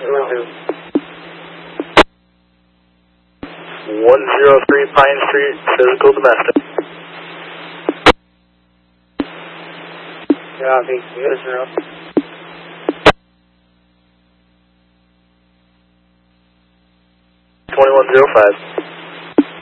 103 Pine Street, physical domestic. Copy, 0. 2105.